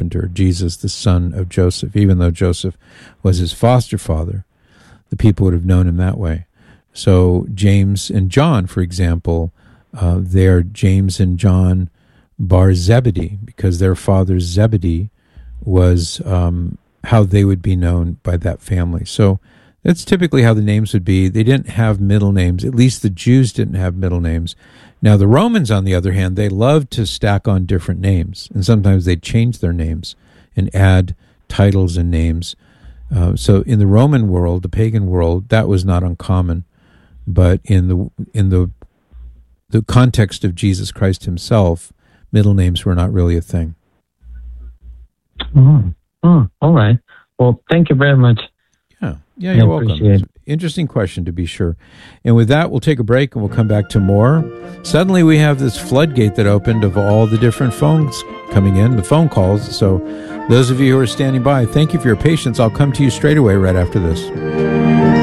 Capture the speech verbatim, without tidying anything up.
or Jesus, the son of Joseph. Even though Joseph was his foster father, the people would have known him that way. So James and John, for example, uh, they're James and John bar Zebedee, because their father Zebedee was um, how they would be known by that family. So that's typically how the names would be. They didn't have middle names. At least the Jews didn't have middle names. Now, the Romans, on the other hand, they loved to stack on different names, and sometimes they'd change their names and add titles and names. Uh, so in the Roman world, the pagan world, that was not uncommon. But in the in the the context of Jesus Christ himself, middle names were not really a thing. Mm. Mm. All right. Well, thank you very much. Yeah, yeah, you're welcome. Interesting question, to be sure. And with that, we'll take a break and we'll come back to more. Suddenly we have this floodgate that opened of all the different phones coming in, the phone calls. So those of you who are standing by, thank you for your patience. I'll come to you straight away right after this.